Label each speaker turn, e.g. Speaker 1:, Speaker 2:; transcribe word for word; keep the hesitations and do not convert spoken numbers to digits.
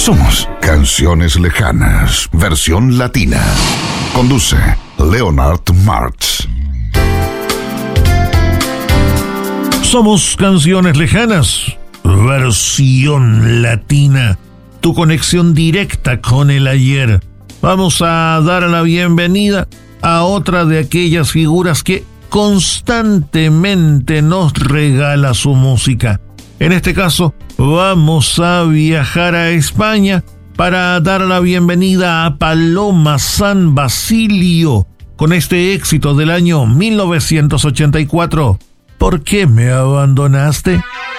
Speaker 1: Somos Canciones Lejanas, versión latina. Conduce Leonard Martz.
Speaker 2: Somos Canciones Lejanas, versión latina. Tu conexión directa con el ayer. Vamos a dar la bienvenida a otra de aquellas figuras que constantemente nos regala su música. En este caso, vamos a viajar a España para dar la bienvenida a Paloma San Basilio con este éxito del año mil novecientos ochenta y cuatro. ¿Por qué me abandonaste?